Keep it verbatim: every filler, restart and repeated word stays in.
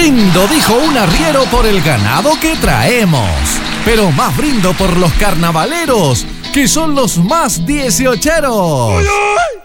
Brindo, dijo un arriero, por el ganado que traemos. Pero más brindo por los carnavaleros, que son los más dieciocheros. ¡Ay, ay!